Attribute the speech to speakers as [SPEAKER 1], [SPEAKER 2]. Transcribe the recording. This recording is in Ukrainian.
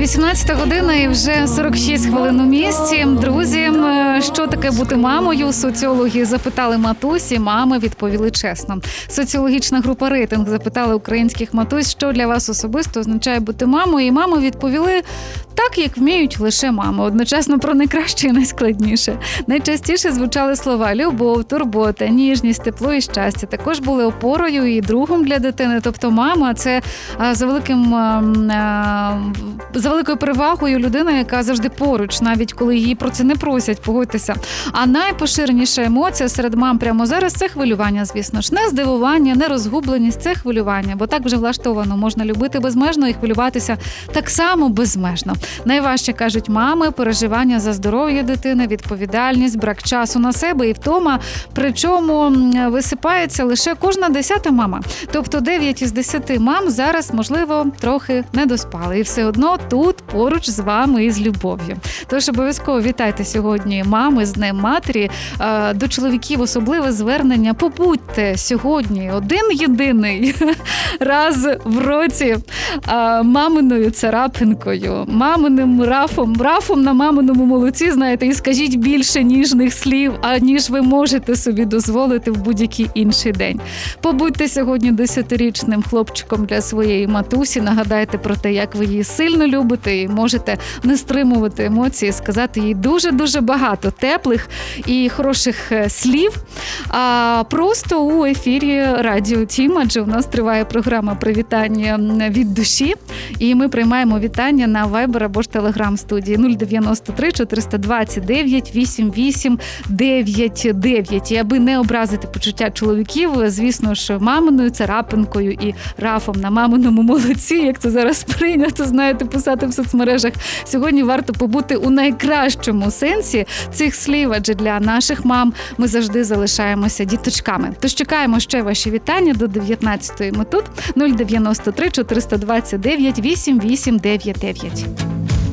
[SPEAKER 1] 18 година і вже 46 хвилин у місті. Друзі, що таке бути мамою? Соціологи запитали матусі, мами відповіли чесно. Соціологічна група «Рейтинг» запитала українських матусь, що для вас особисто означає бути мамою, і мами відповіли так, як вміють лише мами. Одночасно про найкраще і найскладніше. Найчастіше звучали слова «любов», «турбота», «ніжність», «тепло» і «щастя». Також були опорою і другом для дитини. Тобто мама – це за великою перевагою людина, яка завжди поруч, навіть коли її про це не просять, погодьтеся. А найпоширеніша емоція серед мам прямо зараз – це хвилювання, звісно ж. Не здивування, не розгубленість – це хвилювання, бо так вже влаштовано. Можна любити безмежно і хвилюватися так само безмежно. Найважче, кажуть мами, переживання за здоров'я дитини, відповідальність, брак часу на себе і втома. Причому висипається лише кожна 10-та мама. Тобто 9 із 10 мам зараз, можливо, трохи не доспали. І все одно тут поруч з вами і з любов'ю. Тож обов'язково вітайте сьогодні мами з Днем Матері. До чоловіків особливе звернення. Побудьте сьогодні один-єдиний раз в році маминою царапинкою, маминим рафом на маминому молоці, знаєте, і скажіть більше ніжних слів, аніж ви можете собі дозволити в будь-який інший день. Побудьте сьогодні 10-річним хлопчиком для своєї матусі, нагадайте про те, як ви її сильно любите і можете не стримувати емоції, сказати їй дуже-дуже багато теплих і хороших слів. Просто у ефірі Радіо Тім, адже у нас триває програма «Привітання від душі», і ми приймаємо вітання на Viber або ж Telegram студії 093 429 8899. І аби не образити почуття чоловіків, звісно ж, маминою царапинкою і рафом на маминому молоці, як це зараз прийнято, знаєте, писати в соцмережах, сьогодні варто побути у найкращому сенсі цих слів, адже для наших мам ми завжди залишаємося діточками. Тож чекаємо ще ваші вітання до 19-ї. Ми тут 093 429 8899.